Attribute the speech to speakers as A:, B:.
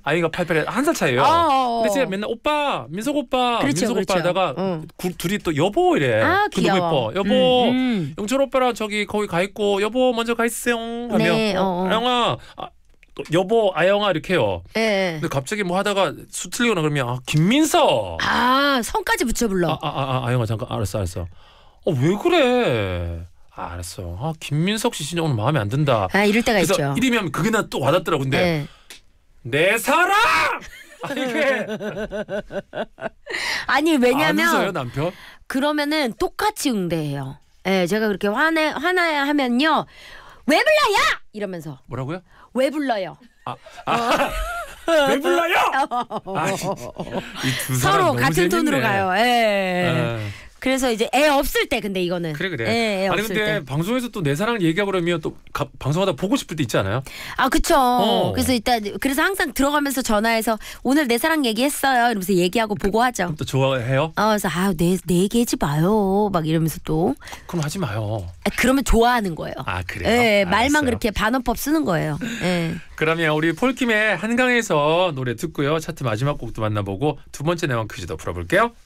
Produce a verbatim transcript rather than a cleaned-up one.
A: 아이가 팔팔에 한 살 차이예요.
B: 어.
A: 근데 제가 맨날 오빠, 민석 오빠,
B: 그렇죠,
A: 민석
B: 그렇죠.
A: 오빠 하다가
B: 응.
A: 구, 둘이 또 여보 이래.
B: 아,
A: 그 너무
B: 귀여워.
A: 예뻐. 여보,
B: 음, 음.
A: 영철 오빠랑 저기 거기 가 있고 여보 먼저 가 있으세요. 하면
B: 네,
A: 어,
B: 어, 어.
A: 아영아, 아, 또 여보 아영아 이렇게 해요.
B: 예.
A: 근데 갑자기 뭐 하다가 수 틀리거나 그러면 아, 김민석.
B: 아, 성까지 붙여 불러.
A: 아, 아, 아, 아, 아영아 잠깐 알았어, 알았어. 어, 왜 그래? 아, 알았어. 아, 김민석 씨 진짜 오늘 마음에 안 든다.
B: 아, 이럴 때가
A: 그래서
B: 있죠.
A: 이름이 하면 그게 나 또 와닿더라고. 근데
B: 예.
A: 내 사랑! 아, 이게
B: 아니 왜냐면
A: 안 웃어요, 남편?
B: 그러면은 똑같이 응대해요. 예, 제가 그렇게 화내 화나야 하면요. 왜 불러요? 이러면서
A: 뭐라고요?
B: 왜 불러요?
A: 아, 아 왜 불러요? 아, 이두 사람
B: 서로
A: 너무
B: 같은
A: 재밌네.
B: 톤으로 가요. 예.
A: 아,
B: 그래서 이제 애 없을 때 근데 이거는
A: 그래 그래.
B: 예, 애
A: 아니
B: 없을
A: 근데
B: 때.
A: 방송에서 또 내 사랑을 얘기하고 그러면 또 가, 방송하다 보고 싶을 때 있지 않아요?
B: 아 그쵸.
A: 어.
B: 그래서 일단 그래서 항상 들어가면서 전화해서 오늘 내 사랑 얘기했어요. 이러면서 얘기하고 보고하죠.
A: 그럼 또 좋아해요?
B: 어, 그래서 아내내 내 얘기하지 마요. 막 이러면서 또
A: 그럼 하지 마요.
B: 아, 그러면 좋아하는 거예요.
A: 아 그래요?
B: 예, 말만
A: 알았어요.
B: 그렇게 반어법 쓰는 거예요. 예.
A: 그러면 우리 폴킴의 한강에서 노래 듣고요. 차트 마지막 곡도 만나보고 두 번째 내용 퀴즈도 풀어볼게요.